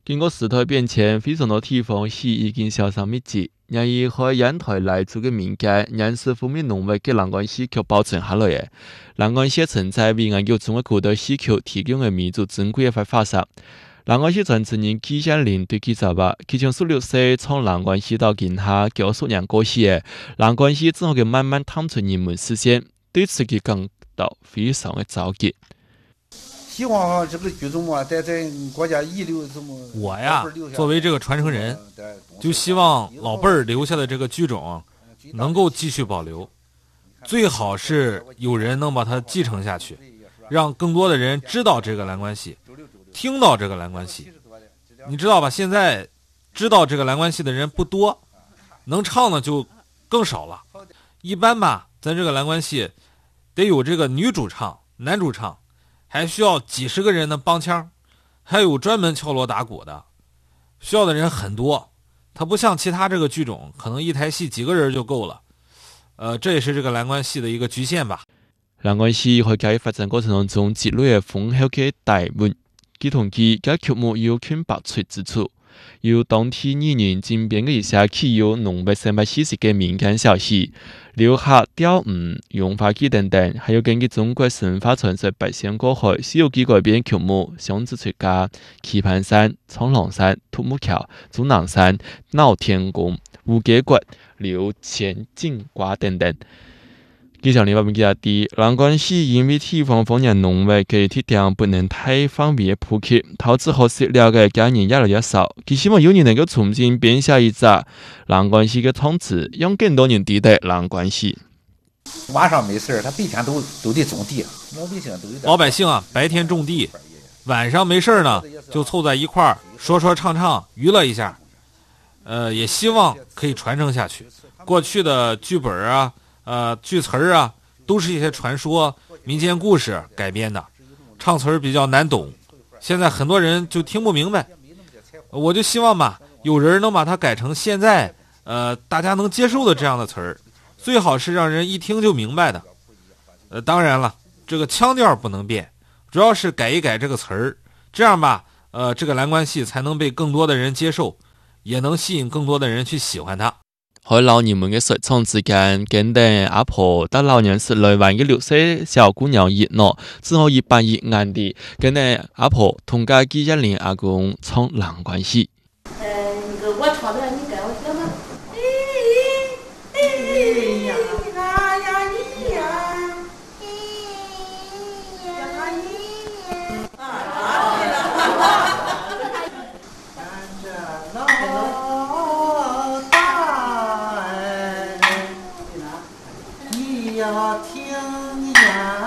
經過時代變遷，非常多地方是已經銷聲匿跡，然而喺煙台來做嘅民間，仍是方面農業嘅蘭關係卻保存下來嘅。蘭關係存在為研究中嘅古代史橋提供嘅民族珍貴嘅發現。蘭關係傳承人紀曉玲對記者話：其中16歲從蘭關係到今下教數年過去嘅，蘭關係之後嘅慢慢探出人們視線，對此佢感到非常嘅着急。 希望這個劇種在國家遺留這麼。 我呀，作為這個傳承人，就希望老輩兒留下的這個劇種能夠繼續保留，最好是有人能把它繼承下去，讓更多的人知道這個蘭關係，聽到這個蘭關係。你知道吧？現在知道這個蘭關係的人不多，能唱的就更少了。一般吧，咱這個蘭關係得有這個女主唱、男主唱。還需要幾十個人的幫腔，還有專門敲鑼打鼓的，需要的人很多。它不像其他這個劇種，可能一台戲幾個人就夠了。這也是這個蘭關係的一個局限吧。 蘭關係喺教育發展過程當中積累嘅豐厚嘅大文，佢同佢嘅曲目有權百出之處。由當地藝人精編嘅一些具有濃密生活氣息嘅民間小戲，留客、釣魚、用花機等等，還有根據中國神話傳說八仙過海、西遊記改編曲目，像紫翠家、棋盤山、蒼狼山、獨木橋、竹囊山、鬧天宮、烏雞骨、劉千金瓜等等。記者呢話俾記者知，蘭關係因為地方方言濃密嘅特點不能太方便普及，投資和識了嘅家人越來越少。佢希望有人能夠重新編寫一則蘭關係嘅創詞，讓更多人知道蘭關係。 晚上沒事，他白天都得種地， 老百姓啊，白天種地，晚上沒事呢，就湊在一塊兒說說唱唱，娛樂一下。也希望可以傳承下去。過去的劇本啊。句詞兒啊，都是一些傳說、民間故事改編的，唱詞兒比較難懂，現在很多人就聽不明白。我就希望吧，有人能把它改成現在大家能接受的這樣的詞兒，最好是讓人一聽就明白的。當然了，這個腔調不能變，主要是改一改這個詞兒，這樣吧，這個蘭關係才能被更多的人接受，也能吸引更多的人去喜歡它。 喺老年們嘅說唱之間，跟定阿婆得老年時來玩嘅6歲小姑娘熱鬧，之後越扮越硬啲，跟定阿婆同家紀曉玲阿公唱蘭關係。 我唱的你跟我聽嗎？ 要聽呀。